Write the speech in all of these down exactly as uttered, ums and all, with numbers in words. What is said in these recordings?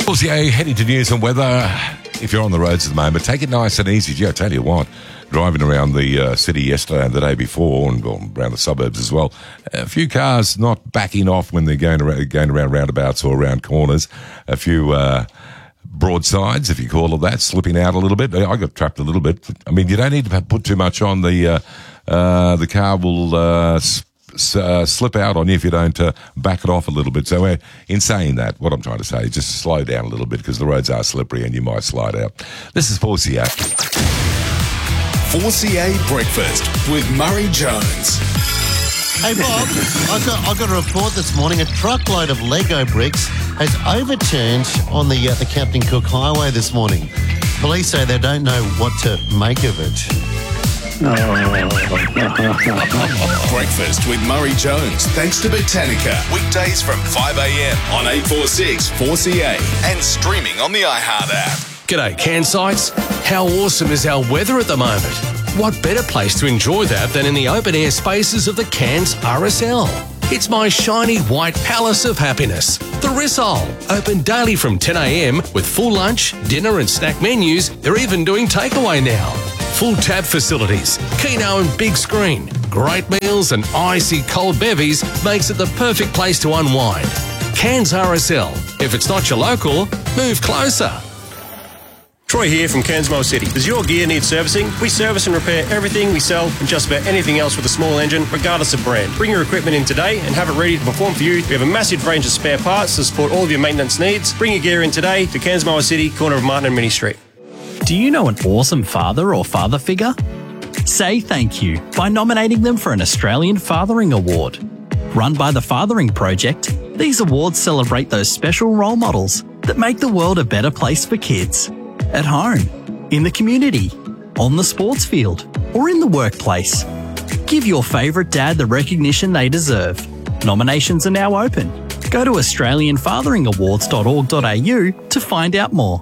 Well, yeah, heading to news and weather. If you're on the roads at the moment, take it nice and easy. Gee, I tell you what, driving around the uh, city yesterday and the day before, and well, around the suburbs as well, a few cars not backing off when they're going around, going around roundabouts or around corners. A few uh, broadsides, if you call it that, slipping out a little bit. I got trapped a little bit. I mean, you don't need to put too much on. The uh, uh, the car will uh, sp- uh, slip out on you if you don't uh, back it off a little bit. So uh, in saying that, what I'm trying to say is just slow down a little bit because the roads are slippery and you might slide out. This is four C A. four C A Breakfast with Murray Jones. Hey Bob, I got I got a report this morning. A truckload of Lego bricks has overturned on the uh, the Captain Cook Highway this morning. Police say they don't know what to make of it. Breakfast with Murray Jones, thanks to Botanica. Weekdays from five a.m. on eight forty-six four C A and streaming on the iHeart app. G'day, Cairnsites. How awesome is our weather at the moment? What better place to enjoy that than in the open-air spaces of the Cairns R S L? It's my shiny white palace of happiness, the Rissole. Open daily from ten a.m. with full lunch, dinner and snack menus. They're even doing takeaway now. Full tap facilities, Keno and big screen, great meals and icy cold bevies makes it the perfect place to unwind. Cairns R S L. If it's not your local, move closer. Troy here from Cairns Motor City. Does your gear need servicing? We service and repair everything we sell and just about anything else with a small engine, regardless of brand. Bring your equipment in today and have it ready to perform for you. We have a massive range of spare parts to support all of your maintenance needs. Bring your gear in today to Cairns Motor City, corner of Martin and Mini Street. Do you know an awesome father or father figure? Say thank you by nominating them for an Australian Fathering Award. Run by the Fathering Project, these awards celebrate those special role models that make the world a better place for kids. At home, in the community, on the sports field, or in the workplace. Give your favourite dad the recognition they deserve. Nominations are now open. Go to australian fathering awards dot org dot a u to find out more.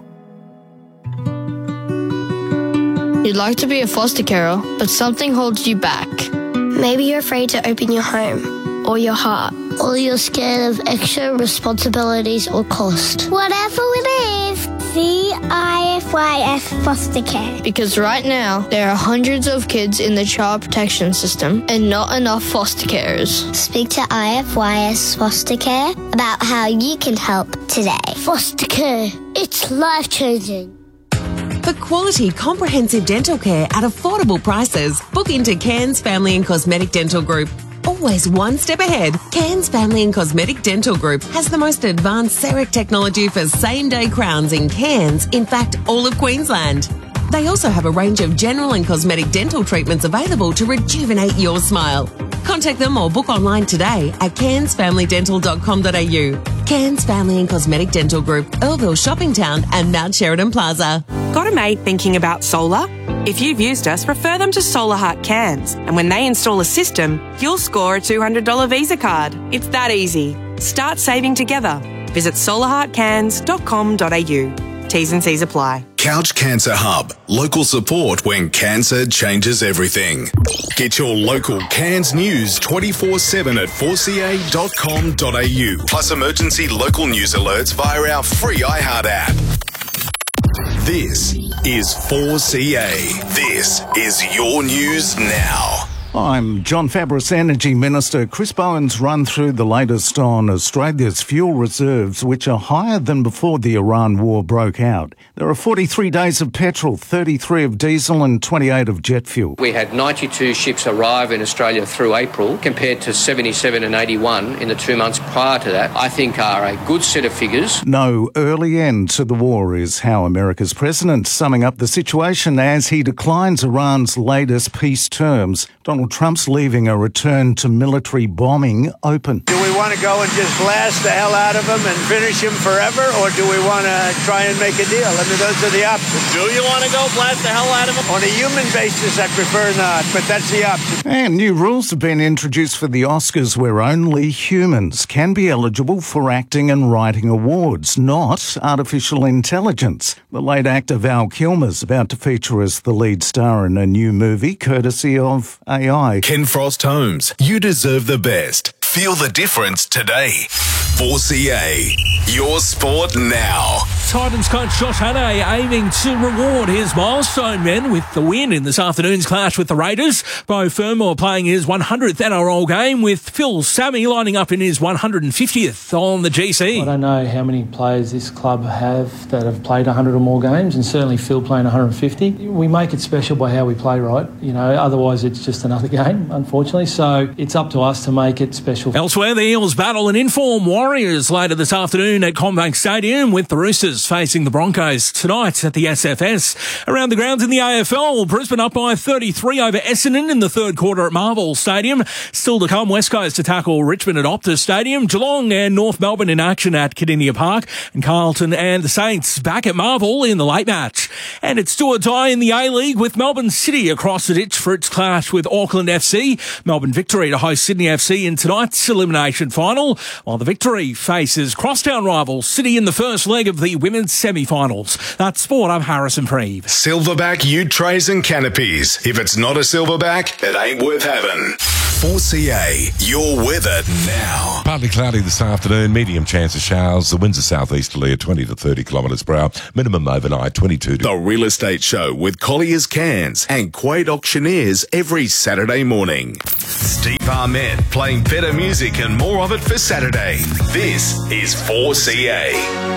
You'd like to be a foster carer, but something holds you back. Maybe you're afraid to open your home or your heart, or you're scared of extra responsibilities or cost. Whatever it is, C I F Y S Foster Care. Because right now, there are hundreds of kids in the child protection system and not enough foster carers. Speak to I F Y S Foster Care about how you can help today. Foster care, it's life-changing. For quality, comprehensive dental care at affordable prices, book into Cairns Family and Cosmetic Dental Group. Always one step ahead, Cairns Family and Cosmetic Dental Group has the most advanced CEREC technology for same-day crowns in Cairns, in fact, all of Queensland. They also have a range of general and cosmetic dental treatments available to rejuvenate your smile. Contact them or book online today at cairns family dental dot com dot a u. Cairns Family and Cosmetic Dental Group, Earlville Shopping Town and Mount Sheridan Plaza. Got a mate thinking about solar? If you've used us, refer them to Solar Heart Cairns. And when they install a system, you'll score a two hundred dollars Visa card. It's that easy. Start saving together. Visit solar heart cairns dot com dot a u. T's and C's apply. Couch Cancer Hub. Local support when cancer changes everything. Get your local Cairns news twenty-four seven at four c a dot com dot a u. Plus emergency local news alerts via our free iHeart app. This is four C A. This is your news now. I'm John Fabris, Energy Minister. Chris Bowen's run through the latest on Australia's fuel reserves, which are higher than before the Iran war broke out. There are forty-three days of petrol, thirty-three of diesel and twenty-eight of jet fuel. We had ninety-two ships arrive in Australia through April compared to seventy-seven and eighty-one in the two months prior to that. I think are a good set of figures. No early end to the war is how America's president summing up the situation as he declines Iran's latest peace terms. Donald Trump's leaving a return to military bombing open. Do we want to go and just blast the hell out of them and finish them forever, or do we want to try and make a deal? I mean, those are the options. Do you want to go blast the hell out of them? On a human basis, I prefer not, but that's the option. And new rules have been introduced for the Oscars where only humans can be eligible for acting and writing awards, not artificial intelligence. The late actor Val Kilmer's about to feature as the lead star in a new movie courtesy of A I. Ken Frost Homes. You deserve the best. Feel the difference today. four C A, your sport now. Titans coach Josh Hannay aiming to reward his milestone men with the win in this afternoon's clash with the Raiders. Beau Fermor playing his one hundredth N R L game, with Phil Sammy lining up in his one hundred fiftieth on the G C. I don't know how many players this club have that have played one hundred or more games, and certainly Phil playing one hundred fifty. We make it special by how we play, right? You know, otherwise it's just another game, unfortunately. So it's up to us to make it special. Elsewhere, the Eels battle an in-form Warriors later this afternoon at CommBank Stadium, with the Roosters facing the Broncos tonight at the S F S. Around the grounds in the A F L, Brisbane up by thirty-three over Essendon in the third quarter at Marvel Stadium. Still to come, West Coast to tackle Richmond at Optus Stadium. Geelong and North Melbourne in action at Kardinia Park. And Carlton and the Saints back at Marvel in the late match. And it's do or die in the A-League, with Melbourne City across the ditch for its clash with Auckland F C. Melbourne Victory to host Sydney F C in tonight's elimination final, while the Victory faces crosstown rival City in the first leg of the women's semi-finals. That's sport. I'm Harrison Preeve. Silverback ute trays and canopies. If it's not a silverback, it ain't worth having. four C A, your weather now. Partly cloudy this afternoon, medium chance of showers. The winds are southeasterly at twenty to thirty kilometres per hour. Minimum overnight twenty-two. The Real Estate Show with Collier's Cairns and Quade Auctioneers every Saturday morning. Steve Ahmed playing better music and more of it for Saturday. This is four C A.